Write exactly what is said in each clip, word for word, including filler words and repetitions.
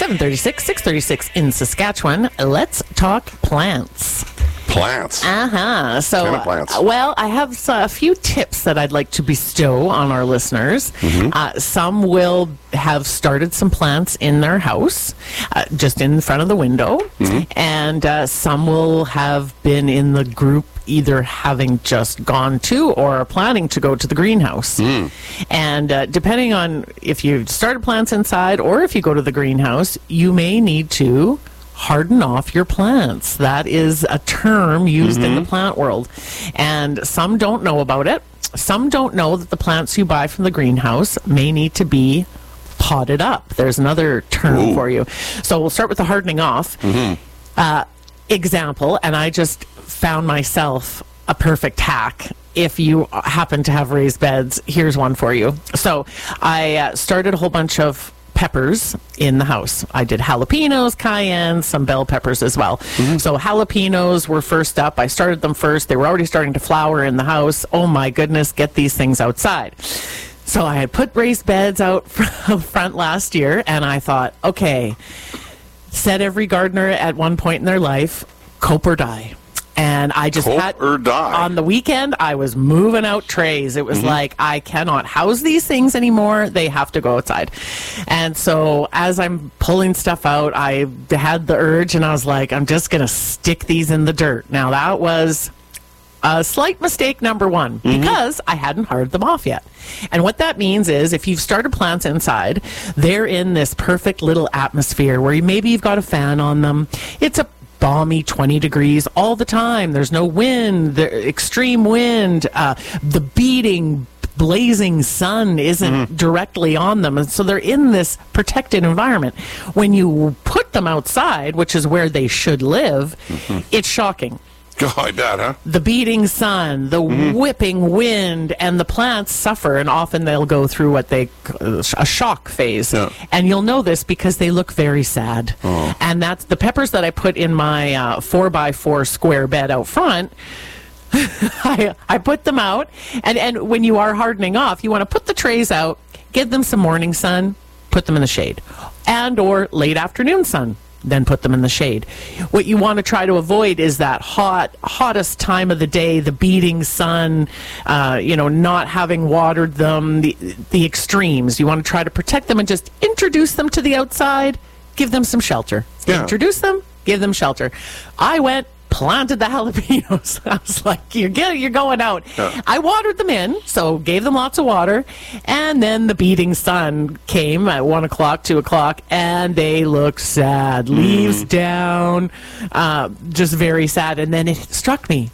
seven thirty-six, six thirty-six in Saskatchewan. Let's talk plants. Plants? Uh-huh. So, What kind of plants? uh, well, I have uh, a few tips that I'd like to bestow on our listeners. Mm-hmm. Uh, some will have started some plants in their house, uh, just in front of the window. Mm-hmm. And uh, some will have been in the group either having just gone to or are planning to go to the greenhouse. Mm. And uh, depending on if you started plants inside or if you go to the greenhouse, you may need to harden off your plants. That is a term used mm-hmm. in the plant world. And some don't know about it. Some don't know that the plants you buy from the greenhouse may need to be potted up. There's another term Ooh. for you. So we'll start with the hardening off. Mm-hmm. Uh, example, and I just found myself a perfect hack. If you happen to have raised beds, here's one for you. So I uh, started a whole bunch of peppers in the house. I did jalapenos, cayenne, some bell peppers as well. Mm-hmm. So jalapenos were first up. I started them first. They were already starting to flower in the house. Oh my goodness, get these things outside. So I had put raised beds out front last year, and I thought, okay, said every gardener at one point in their life, cope or die. And I just Cope had, or die. on the weekend, I was moving out trays. It was Mm-hmm. like, I cannot house these things anymore. They have to go outside. And so as I'm pulling stuff out, I had the urge, and I was like, I'm just going to stick these in the dirt. Now, that was a slight mistake, number one, Mm-hmm. because I hadn't harded them off yet. And what that means is if you've started plants inside, they're in this perfect little atmosphere where you, maybe you've got a fan on them. It's a balmy twenty degrees all the time. There's no wind, the extreme wind, uh, the beating, blazing sun isn't mm-hmm. directly on them. And so they're in this protected environment. When you put them outside, which is where they should live, mm-hmm. it's shocking. Oh, I bet, huh? The beating sun, the mm-hmm. whipping wind, and the plants suffer, and often they'll go through what they a shock phase. Yeah. And you'll know this because they look very sad. Oh. And that's the peppers that I put in my uh, four by four square bed out front. I, I put them out, and, and when you are hardening off, you want to put the trays out, give them some morning sun, put them in the shade, and or late afternoon sun. Then put them in the shade. What you want to try to avoid is that hot, hottest time of the day, the beating sun, uh, you know, not having watered them, the, the extremes. You want to try to protect them and just introduce them to the outside, give them some shelter. Yeah. Introduce them, give them shelter. I went, planted the jalapenos. I was like, you're getting, you're going out. Yeah. I watered them in, so gave them lots of water, and then the beating sun came at one o'clock, two o'clock, and they looked sad. Mm. Leaves down, uh, just very sad. And then it struck me,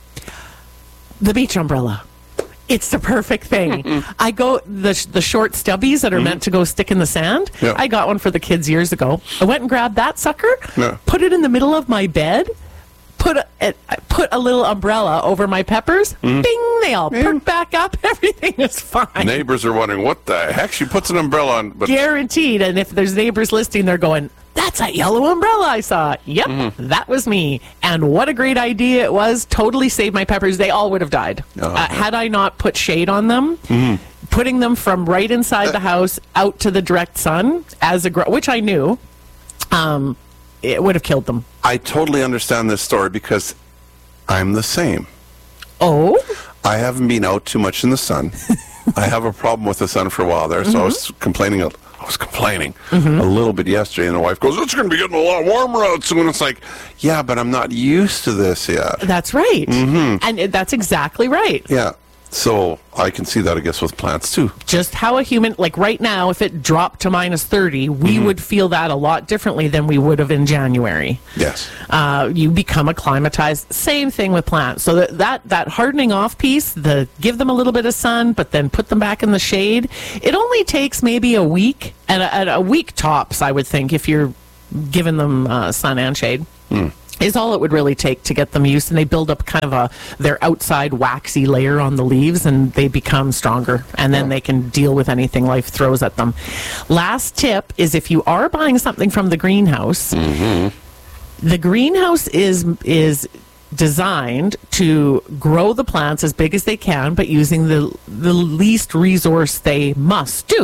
the beach umbrella. It's the perfect thing. Mm-mm. I go, the sh- the short stubbies that are mm-hmm. meant to go stick in the sand, yeah. I got one for the kids years ago. I went and grabbed that sucker, yeah. put it in the middle of my bed, Put a, a put a little umbrella over my peppers. Mm. Bing! They all yeah. perk back up. Everything is fine. Neighbors are wondering, what the heck? She puts an umbrella on. But Guaranteed. And if there's neighbors listening, they're going, that's a yellow umbrella I saw. Yep, mm-hmm. that was me. And what a great idea it was. Totally saved my peppers. They all would have died. Oh, uh, okay. Had I not put shade on them, mm-hmm. putting them from right inside uh, the house out to the direct sun, as a gro- which I knew, um, it would have killed them. I totally understand this story because I'm the same. Oh? I haven't been out too much in the sun. I have a problem with the sun for a while there, so mm-hmm. I was complaining. I was complaining mm-hmm. a little bit yesterday, and the wife goes, "It's going to be getting a lot warmer out soon." It's like, yeah, but I'm not used to this yet. That's right, mm-hmm. and that's exactly right. Yeah. So I can see that, I guess, with plants, too. Just how a human, like right now, if it dropped to minus thirty, we mm-hmm. would feel that a lot differently than we would have in January. Yes. Uh, you become acclimatized. Same thing with plants. So that, that, that hardening off piece, the give them a little bit of sun, but then put them back in the shade, it only takes maybe a week, and a, and a week tops, I would think, if you're giving them uh, sun and shade. Mm. Is all it would really take to get them used, and they build up kind of a their outside waxy layer on the leaves, and they become stronger, and then yeah. they can deal with anything life throws at them. Last tip is if you are buying something from the greenhouse, mm-hmm. the greenhouse is is designed to grow the plants as big as they can, but using the the least resource they must do. The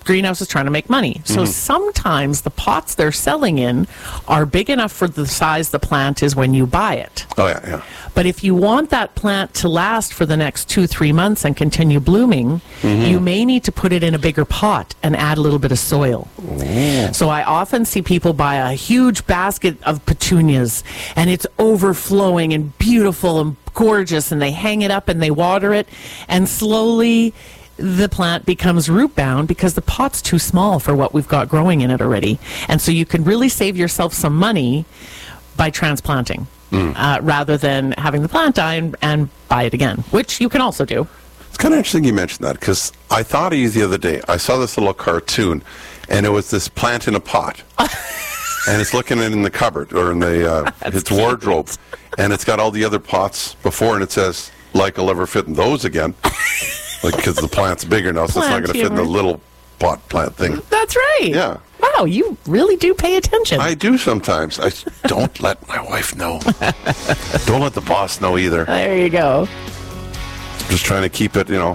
greenhouse is trying to make money. So sometimes the pots they're selling in are big enough for the size the plant is when you buy it. Oh, yeah, yeah. But if you want that plant to last for the next two, three months and continue blooming, you may need to put it in a bigger pot and add a little bit of soil. Ooh. So I often see people buy a huge basket of petunias, and it's overflowing and beautiful and gorgeous, and they hang it up and they water it, and slowly the plant becomes root bound because the pot's too small for what we've got growing in it already. And so you can really save yourself some money by transplanting mm. uh, rather than having the plant die and, and buy it again, which you can also do. It's kind of interesting you mentioned that, because I thought of you the other day. I saw this little cartoon, and it was this plant in a pot. And it's looking in the cupboard or in the uh, its cute. wardrobe, and it's got all the other pots before, and it says, like I'll ever fit in those again. Like, because the plant's bigger now, so Plant it's not going to fit in the little pot plant thing. That's right. Yeah. Wow, you really do pay attention. I do sometimes. I don't let my wife know. Don't let the boss know either. There you go. Just trying to keep it, you know.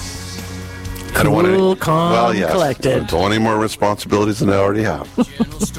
Cool, I don't want any, calm, well, yes, collected. Don't want any more responsibilities than I already have.